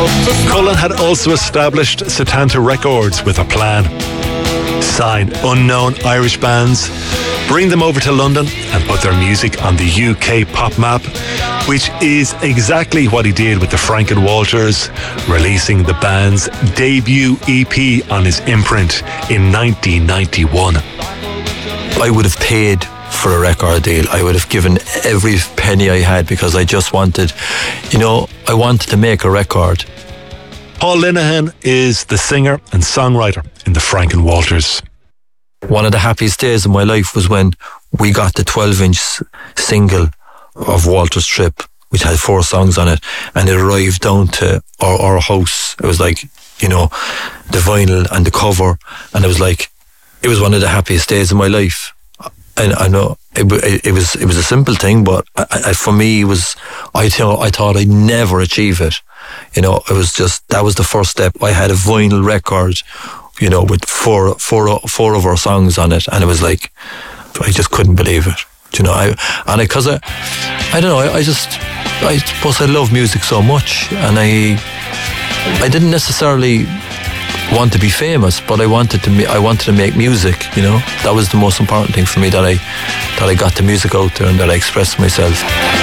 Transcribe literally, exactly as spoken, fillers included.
Cullen had also established Setanta Records with a plan. Sign unknown Irish bands, bring them over to London and put their music on the U K pop map, which is exactly what he did with the Frank and Walters, releasing the band's debut E P on his imprint in nineteen ninety-one. I would have paid for a record deal. I would have given every penny I had because I just wanted, you know, I wanted to make a record. Paul Linehan is the singer and songwriter in the Frank and Walters. One of the happiest days of my life was when we got the twelve inch single of Walter's Trip, which had four songs on it, and it arrived down to our, our house. It was like, you know, the vinyl and the cover, and it was like, it was one of the happiest days of my life. And I know it, it, it was it was a simple thing, but I, I, for me, it was I thought I thought I'd never achieve it. You know, it was just, that was the first step. I had a vinyl record, you know, with four four four of our songs on it, and it was like, I just couldn't believe it. You know, I and because I, I, I don't know, I, I just I suppose I love music so much, and I I didn't necessarily want to be famous, but I wanted to I wanted to make music. You know, that was the most important thing for me, that I that I got the music out there and that I expressed myself.